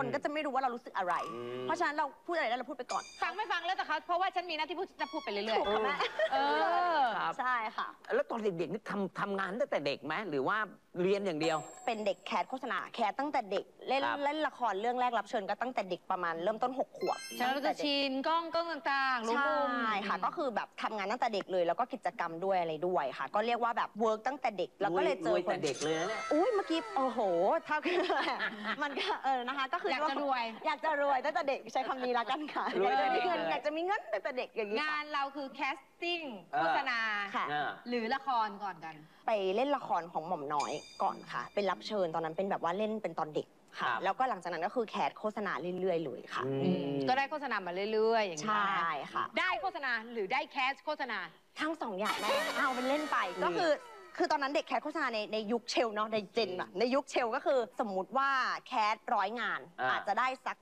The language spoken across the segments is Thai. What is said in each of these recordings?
คนก็จะไม่รู้ว่าเรารู้สึกอะไรเพราะฉะนั้นเราพูดอะไรได้เราพูดไปก่อนฟังไม่ฟังแล้วแต่เขาเพราะว่าฉันมีหน้าที่จะพูดไปเรื่อยๆถูกค่ะแม่ใช่ค่ะแล้วตอนเด็กๆนี่ทำงานตั้งแต่เด็กไหมหรือว่าเรียนอย่างเดียวเป็นเด็กแคสโฆษณาแคสตั้งแต่เด็กเล่นละครเรื่องแรกรับเชิญก็ตั้งแต่เด็กประมาณเริ่มต้น6 ขวบฉันเราจะชินกล้องต่างๆรู้มุมใช่ค่ะก็คือแบบทำงานตั้งแต่เด็กเลยแล้วก็กิจกรรมด้วยอะไรด้วยค่ะก็เรียกว่าแบบเวิร์กตั้งแต่เด็กแล้วก็เลยเจอคนแต่เด็กเลยนะเนี่ยอุ้ยเมื่อกี้โอ้โหถ้ามันก็นะคะก็คืออยากจะรวยตั้งแต่เด็กใช้คำนี้ละกันค่ะอยากจะมีเงินตั้งแต่เด็กอย่างนี้งานเราคือแคสติ้งโฆษณาหรือละครก่อนกันไปเล่นละครของหม่อมน้อยก่อนค่ะเป็นรับเชิญตอนนั้นเป็นแบบว่าเล่นเป็นตอนเด็กค่ะแล้วก็หลังจากนั้นก็คือแคสโฆษณาเรื่อยๆเลยค่ะก็ได้โฆษณามาเรื่อยๆอย่างนี้ใช่ค่ะได้โฆษณาหรือได้แคสโฆษณาทั้ง2 อย่างแม่เอาเป็นเล่นไปก็คือตอนนั้นเด็กแคสโฆษณาในยุคเชลเนาะในเจนอะในยุคเชลก็คือสมมุติว่าแคส100 งานอาจจะได้สัก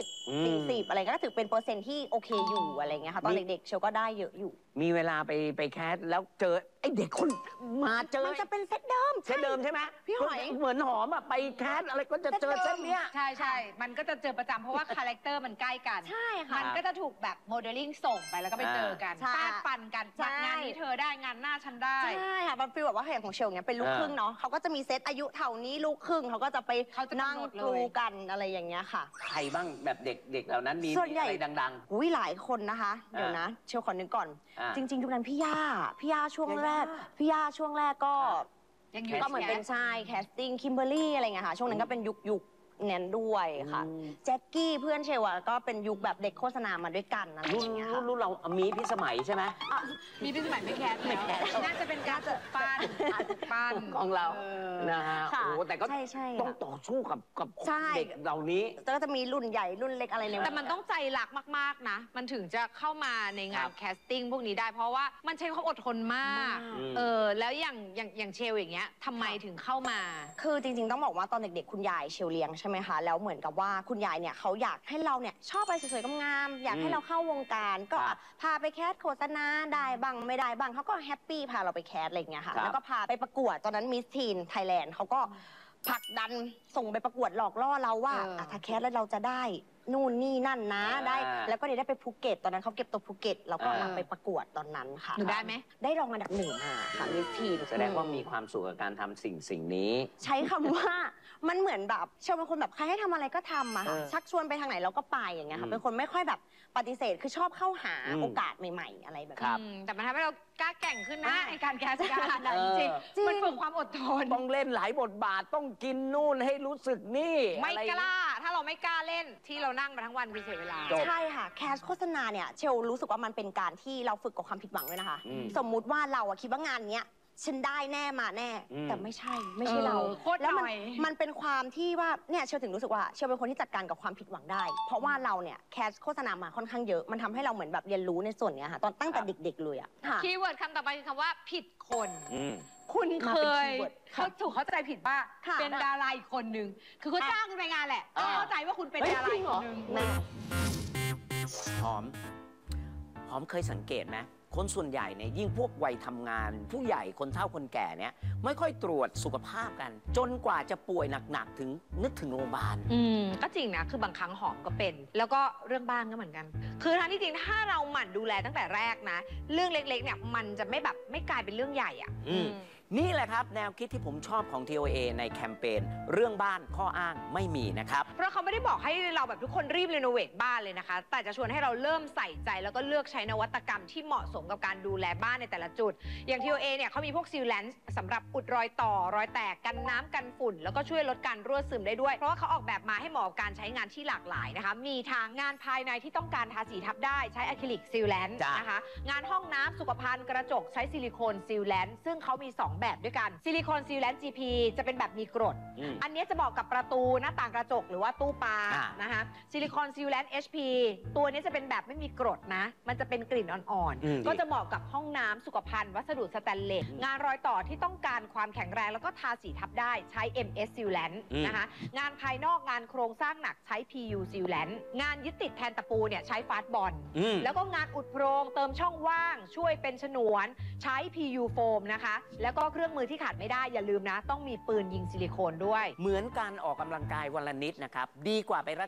30-40อะไรก็ถือเป็นเปอร์เซ็นต์ที่โอเคอยู่อะไรเงี้ยค่ะตอนเด็กๆเชลก็ได้เยอะอยู่มีเวลาไปแคสแล้วเจอไอเด็กคนมาเจอมันจะเป็นเซตเดิมใช่ไหมพี่หอยเหมือนหอมอะไปแคสอะไรก็จะเจอเซตเนี้ยใช่มันก็จะเจอประจำเพราะว่าคาแรคเตอร์มันใกล้กันใช่ค่ะมันก็จะถูกแบบโมเดลลิ่งส่งไปแล้วก็ไปเจอกันฟาดฟันกันงานนี้เธอได้งานหน้าฉันได้ใช่ค่ะมันฟีลแบบว่าอย่างของเชลเนี้ยเป็นลูกครึ่งเนาะเขาก็จะมีเซตอายุเท่านี้ลูกครึ่งเขาก็จะไปนั่งดูกันอะไรอย่างเงี้ยค่ะใครบ้างแบบเด็กเหล่านั้นมีอะไรดังๆอุ้ยหลายคนนะคะเดี๋ยวนะเชลขอนึกก่อนจริงๆยุคนั้นพี่ย่าช่วงแรกก็เหมือนเป็นชายแคสติ้งคิมเบอร์รี่อะไรเงี้ยค่ะช่วงนั้นก็เป็นยุคเน้นด้วยค่ะแจ็คกี้เพื่อนเชลก็เป็นยุคแบบเด็กโฆษณามาด้วยกันอะไรอย่างเงี้ยค่ะรุ่นเรามีพี่สมัยใช่ไหมมีพี่สมัยไม่แคสน่าจะเป็นการปั้นของเรานะฮะโอ้แต่ก็ต้องต่อสู้กับเด็กเหล่านี้ก็จะมีรุ่นใหญ่รุ่นเล็กอะไรเนี่ยแต่มันต้องใจรักมากๆนะมันถึงจะเข้ามาในงานแคสติ้งพวกนี้ได้เพราะว่ามันใช้ความอดทนมากแล้วอย่างเชลอย่างเงี้ยทำไมถึงเข้ามาคือจริงๆต้องบอกว่าตอนเด็กๆคุณยายเชลเลี้ยงใช่ไหมคะแล้วเหมือนกับว่าคุณยายเนี่ยเขาอยากให้เราเนี่ยชอบอะไรสวยๆงามๆอยากให้เราเข้าวงการก็พาไปแคสโฆษณาได้บ้างไม่ได้บ้างเขาก็แฮปปี้พาเราไปแคสอะไรอย่างเงี้ยค่ะแล้วก็พาไปประกวดตอนนั้นมิสทีนไทยแลนด์เขาก็ผลักดันส่งไปประกวดหลอกล่อเราว่าถ้าแคสแล้วเราจะได้นู่นนี่นั่นนะได้แล้วก็ได้ไปภูเก็ตตอนนั้นเขาเก็บตัวภูเก็ตเราก็นำไปประกวดตอนนั้นค่ะหนูได้ไหมได้รองอันดับ1มาค่ะมิสทีนแสดงว่ามีความสุขกับการทำสิ่งนี้ใช้คำว่ามันเหมือนแบบเชลเป็นคนแบบใครให้ทำอะไรก็ทำอะค่ะชักชวนไปทางไหนเราก็ไปอย่างเงี้ยค่ะเป็นคนไม่ค่อยแบบปฏิเสธคือชอบเข้าหาโอกาสใหม่ๆอะไรแบบนี้แต่มันทำให้เรากล้าแก่งขึ้นนะในการแคสการจริงมันฝึกความอดทนต้องเล่นหลายบทบาทต้องกินนู่นให้รู้สึกนี่ไม่กล้าถ้าเราไม่กล้าเล่นที่เรานั่งมาทั้งวันคือเสียเวลาใช่ค่ะแคสโฆษณาเนี่ยเชลรู้สึกว่ามันเป็นการที่เราฝึกกับความผิดหวังด้วยนะคะสมมุติว่าเราคิดว่างานเนี้ยฉันได้แน่มาแน่แต่ไม่ใช่เราแล้วมันเป็นความที่ว่าเนี่ยเชลถึงรู้สึกว่าเชลเป็นคนที่จัดการกับความผิดหวังได้เพราะว่าเราเนี่ยแคสโฆษณามาค่อนข้างเยอะมันทำให้เราเหมือนแบบเรียนรู้ในส่วนนี้ค่ะตอนตั้งแต่เด็กๆเลยอะคีย์เวิร์ดคำต่อไปคือคำว่าผิดคนคุณเคยเขาถูกเข้าใจผิดว่าเป็นดาราอีกคนนึงคือเขาจ้างคุณไปงานแหละเข้าใจว่าคุณเป็นดาราอีกคนนึงหอมเคยสังเกตไหมคนส่วนใหญ่เนี่ยยิ่งพวกวัยทำงานผู้ใหญ่คนเฒ่าคนแก่เนี่ยไม่ค่อยตรวจสุขภาพกันจนกว่าจะป่วยหนักๆถึงนึกถึงโรงพยาบาลก็จริงนะคือบางครั้งหอมก็เป็นแล้วก็เรื่องบ้านก็เหมือนกันคือทั้งที่จริงถ้าเราหมั่นดูแลตั้งแต่แรกนะเรื่องเล็กๆเนี่ยมันจะไม่กลายเป็นเรื่องใหญ่อ่ะนี่แหละครับแนวคิดที่ผมชอบของ TOA ในแคมเปญเรื่องบ้านข้ออ้างไม่มีนะครับเพราะเขาไม่ได้บอกให้เราแบบทุกคนรีบรีโนเวทบ้านเลยนะคะแต่จะชวนให้เราเริ่มใส่ใจแล้วก็เลือกใช้นวัตกรรมที่เหมาะสมกับการดูแลบ้านในแต่ละจุดอย่าง TOA เนี่ยเขามีพวกซีลแลนซ์สำหรับอุดรอยต่อรอยแตกกันน้ำกันฝุ่นแล้วก็ช่วยลดการรั่วซึมได้ด้วยเพราะว่าเขาออกแบบมาให้เหมาะกับการใช้งานที่หลากหลายนะคะมีทางงานภายในที่ต้องการทาสีทับได้ใช้อะคริลิกซีลแลนซ์นะคะงานห้องน้ำสุขภัณฑ์กระจกใช้ซิลิโคนซีลแลนซ์ซึ่งเขามี2แบบด้วยกันซิลิโคนซีลแลนซ์ GP จะเป็นแบบมีกรดอันนี้จะเหมาะกับประตูหน้าต่างกระจกหรือว่าตู้ปลานะคะซิลิโคนซีลแลนซ์ HP ตัวนี้จะเป็นแบบไม่มีกรดนะมันจะเป็นกลิ่นอ่อนๆก็จะเหมาะกับห้องน้ำสุขภัณฑ์วัสดุสแตนเลสงานรอยต่อที่ต้องการความแข็งแรงแล้วก็ทาสีทับได้ใช้ MS Sealant นะคะงานภายนอกงานโครงสร้างหนักใช้ PU Sealant งานยึดติดแทนตะปูเนี่ยใช้ฟาสบอลแล้วก็งานอุดโพรงเติมช่องว่างช่วยเป็นฉนวนใช้ PU Foam นะคะแล้วก็เครื่องมือที่ขาดไม่ได้อย่าลืมนะต้องมีปืนยิงซิลิโคนด้วยเหมือนการออกกำลังกายวันละนิดนะครับดีกว่าไปรั